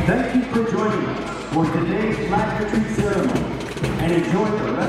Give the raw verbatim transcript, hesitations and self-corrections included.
Thank you for joining us for today's flag retreat ceremony, and enjoy the rest